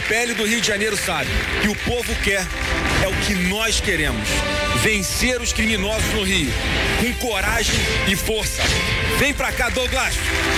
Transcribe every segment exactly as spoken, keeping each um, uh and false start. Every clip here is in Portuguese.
pele do Rio de Janeiro sabe que o povo quer é o que nós queremos. Vencer os criminosos no Rio, com coragem e força. Vem pra cá, Douglas.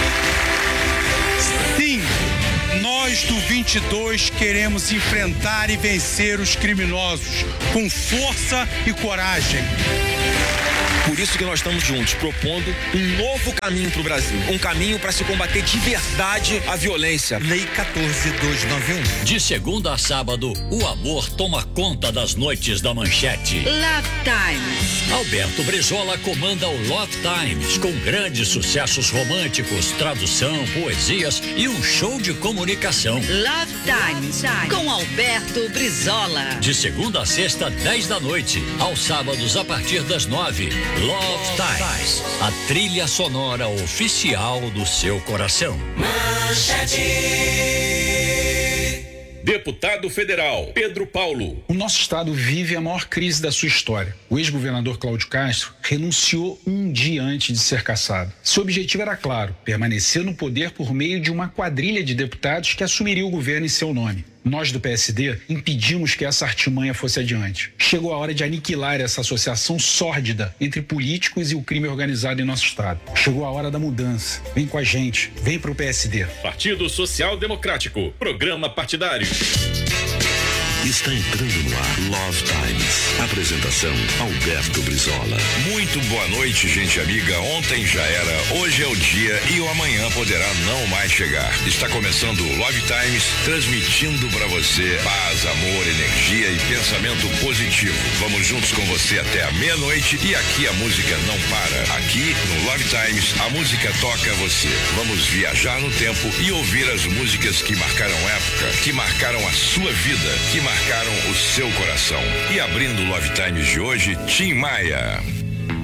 Sim, nós do vinte e dois queremos enfrentar e vencer os criminosos com força e coragem. Por isso que nós estamos juntos, propondo um novo caminho para o Brasil. Um caminho para se combater de verdade a violência. Lei quatorze mil duzentos e noventa e um. De segunda a sábado, o amor toma conta das noites da Manchete. Love Times. Alberto Brizola comanda o Love Times, com grandes sucessos românticos, tradução, poesias e um show de comunicação. Love Times, com Alberto Brizola. De segunda a sexta, dez da noite. Aos sábados, a partir das nove. Love Times, a trilha sonora oficial do seu coração. Manchete. Deputado Federal Pedro Paulo. O nosso estado vive a maior crise da sua história. O ex-governador Cláudio Castro renunciou um dia antes de ser cassado. Seu objetivo era claro: permanecer no poder por meio de uma quadrilha de deputados que assumiria o governo em seu nome. Nós do P S D impedimos que essa artimanha fosse adiante. Chegou a hora de aniquilar essa associação sórdida entre políticos e o crime organizado em nosso estado. Chegou a hora da mudança. Vem com a gente, vem pro P S D. Partido Social Democrático, programa partidário. Está entrando no ar Love Times. Apresentação Alberto Brizola. Muito boa noite, gente amiga. Ontem já era, hoje é o dia e o amanhã poderá não mais chegar. Está começando o Love Times, transmitindo para você paz, amor, energia e pensamento positivo. Vamos juntos com você até a meia-noite e aqui a música não para. Aqui no Love Times a música toca você. Vamos viajar no tempo e ouvir as músicas que marcaram época, que marcaram a sua vida, que marcaram marcaram o seu coração. E abrindo o Love Times de hoje, Tim Maia.